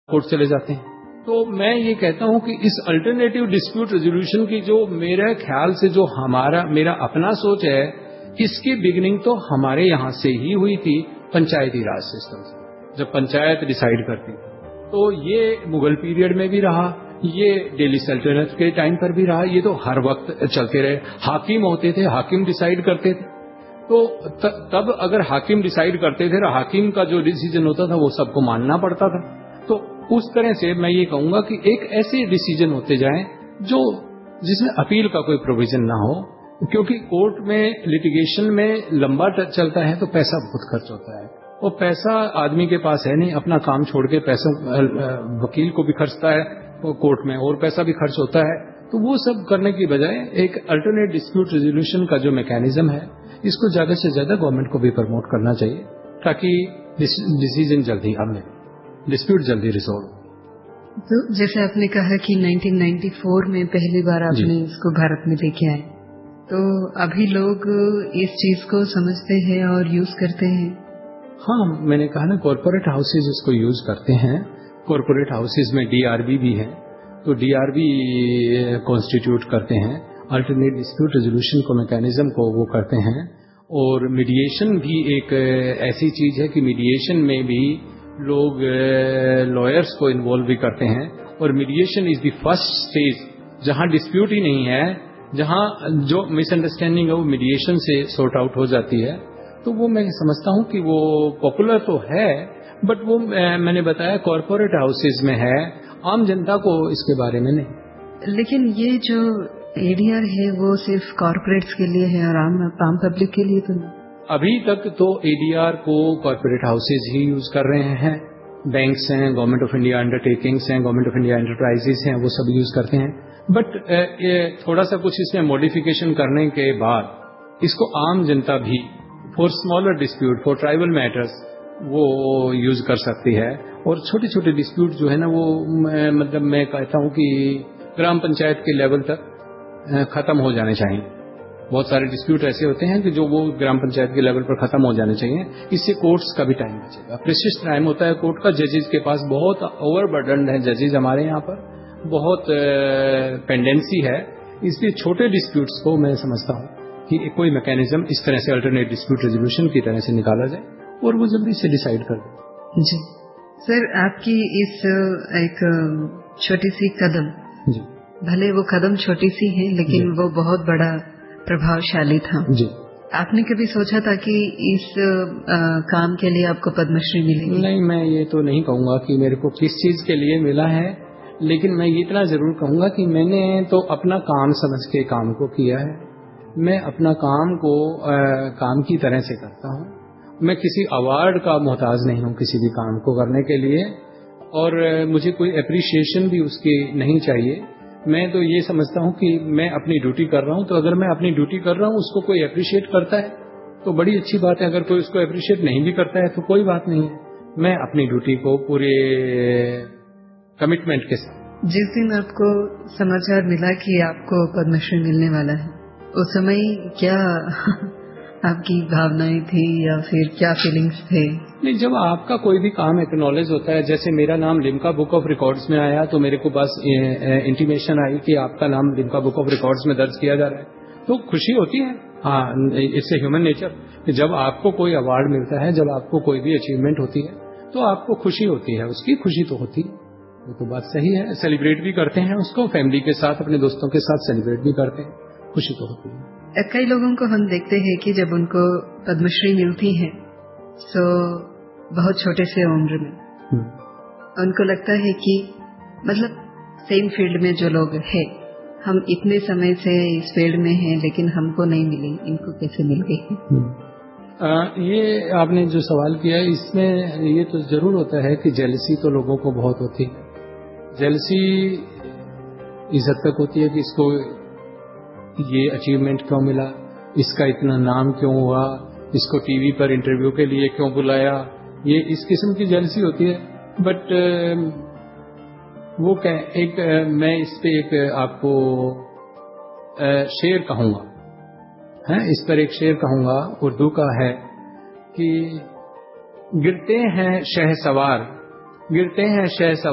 Court चले जाते हैं। तो मैं ये कहता हूं कि इस अल्टरनेटिव डिस्प्यूट रेजोल्यूशन की जो मेरे ख्याल से जो मेरा अपना सोच है, इसकी बिगिनिंग तो हमारे यहां से ही हुई थी पंचायती राज सिस्टम से, जब पंचायत डिसाइड करती थी। तो ये मुगल पीरियड में भी रहा, ये दिल्ली सल्तनत के टाइम पर भी रहा, ये तो हर वक्त चलते रहे। हाकिम होते थे, हाकिम डिसाइड करते थे। तो तब अगर हाकिम डिसाइड करते थे, हाकिम का जो डिसीजन होता था वो सबको मानना पड़ता था। तो उस तरह से मैं ये कहूंगा कि एक ऐसे डिसीजन होते जाएं जो जिसमें अपील का कोई प्रोविजन ना हो, क्योंकि कोर्ट में लिटिगेशन में लंबा चलता है तो पैसा बहुत खर्च होता है, और पैसा आदमी के पास है नहीं, अपना काम छोड़ के पैसों वकील को भी खर्चता है कोर्ट में, और पैसा भी खर्च होता है। तो वो सब करने की बजाय एक अल्टरनेट डिस्प्यूट रेजोल्यूशन का जो मैकेनिज्म है, इसको ज्यादा से ज्यादा गवर्नमेंट को भी प्रमोट करना चाहिए, ताकि डिसीजन जल्दी हमें डिस्प्यूट जल्दी रिजोल्व हो। तो जैसे आपने कहा कि 1994 में पहली बार आपने इसको भारत में लेके आए, तो अभी लोग इस चीज को समझते हैं और यूज करते हैं? हाँ, मैंने कहा ना, कॉर्पोरेट हाउसेज इसको यूज करते हैं। कॉर्पोरेट हाउसेज में डीआरबी भी है, तो डीआरबी कॉन्स्टिट्यूट करते हैं, अल्टरनेट डिस्प्यूट रेजोल्यूशन को मैकेनिज्म को वो करते हैं। और मीडिएशन भी एक ऐसी चीज है कि मीडिएशन में भी लोग लॉयर्स को इन्वॉल्व भी करते हैं, और mediation is the first stage जहां डिस्प्यूट ही नहीं है, जहां जो मिसअंडरस्टैंडिंग है वो मीडिएशन से सॉर्ट आउट हो जाती है। तो वो मैं समझता हूं कि वो पॉपुलर तो है, बट वो मैंने बताया कॉर्पोरेट हाउसेज में है, आम जनता को इसके बारे में नहीं। लेकिन ये जो एडीआर है वो सिर्फ कॉर्पोरेट्स के लिए है और आम पब्लिक के लिए तो नहीं? अभी तक तो एडीआर को कॉर्पोरेट हाउसेज ही यूज कर रहे हैं, बैंक्स हैं, गवर्नमेंट ऑफ इंडिया अंडरटेकिंग्स हैं, गवर्नमेंट ऑफ इंडिया एंटरप्राइजेज हैं, वो सब यूज करते हैं। बट थोड़ा सा कुछ इसमें मॉडिफिकेशन करने के बाद इसको आम जनता भी for smaller dispute, for tribal matters वो यूज कर सकती है। और छोटे छोटे डिस्प्यूट जो है ना, वो मतलब मैं कहता हूं कि ग्राम पंचायत के लेवल तक खत्म हो जाने चाहिए। बहुत सारे डिस्प्यूट ऐसे होते हैं कि जो वो ग्राम पंचायत के लेवल पर खत्म हो जाने चाहिए। इससे कोर्ट्स का भी टाइम बचेगा, प्रेशियस टाइम होता है कोर्ट का, जजेस के पास बहुत ओवरबर्डन है, जजेस हमारे यहाँ पर बहुत पेंडेंसी है। इसलिए छोटे डिस्प्यूट्स को मैं समझता हूँ कि कोई मैकेनिज्म इस तरह से अल्टरनेट डिस्प्यूट रेजोल्यूशन की तरह से निकाला जाए और वो जल्दी से डिसाइड कर दे। जी सर, आपकी इस एक छोटी सी कदम, जी, भले वो कदम छोटी सी है लेकिन वो बहुत बड़ा प्रभावशाली था। जी, आपने कभी सोचा था कि इस काम के लिए आपको पद्मश्री मिलेगी? नहीं, मैं ये तो नहीं कहूंगा कि मेरे को किस चीज के लिए मिला है, लेकिन मैं इतना जरूर कहूंगा कि मैंने तो अपना काम समझ के काम को किया है। मैं अपना काम को काम की तरह से करता हूँ। मैं किसी अवार्ड का मोहताज नहीं हूँ किसी भी काम को करने के लिए, और मुझे कोई एप्रिसिएशन भी उसकी नहीं चाहिए। मैं तो ये समझता हूँ कि मैं अपनी ड्यूटी कर रहा हूँ, तो अगर मैं अपनी ड्यूटी कर रहा हूँ उसको कोई एप्रिशिएट करता है तो बड़ी अच्छी बात है, अगर कोई उसको एप्रिशिएट नहीं भी करता है तो कोई बात नहीं है। मैं अपनी ड्यूटी को पूरे कमिटमेंट के साथ। जिस दिन आपको समाचार मिला कि आपको पद्मश्री मिलने वाला है, उस समय क्या आपकी भावनाएं थी या फिर क्या फीलिंग्स थे? नहीं, जब आपका कोई भी काम एक्नॉलेज होता है, जैसे मेरा नाम लिम्का बुक ऑफ रिकॉर्ड्स में आया तो मेरे को बस इंटीमेशन आई कि आपका नाम लिम्का बुक ऑफ रिकॉर्ड्स में दर्ज किया जा रहा है, तो खुशी होती है। हाँ, इट्स ए ह्यूमन नेचर। जब आपको कोई अवार्ड मिलता है, जब आपको कोई भी अचीवमेंट होती है तो आपको खुशी होती है, उसकी खुशी तो होती है, वो तो बात सही है। सेलिब्रेट भी करते हैं उसको, फैमिली के साथ, अपने दोस्तों के साथ सेलिब्रेट भी करते हैं, खुशी तो होती है। कई लोगों को हम देखते हैं कि जब उनको पद्मश्री मिलती है तो बहुत छोटे से उम्र में उनको लगता है कि मतलब सेम फील्ड में जो लोग हैं, हम इतने समय से इस फील्ड में हैं लेकिन हमको नहीं मिली, इनको कैसे मिल गई? ये आपने जो सवाल किया है, इसमें ये तो जरूर होता है कि जेलसी तो लोगों को बहुत होती है। जेलसी इस हद तक होती है कि इसको ये अचीवमेंट क्यों मिला, इसका इतना नाम क्यों हुआ, इसको टीवी पर इंटरव्यू के लिए क्यों बुलाया, ये इस किस्म की जेलसी होती है। बट वो क्या, एक मैं इस पे एक आपको शेर कहूंगा, है इस पर एक शेर कहूंगा, उर्दू का है कि गिरते हैं शहसवार, गिरते हैं शहसवार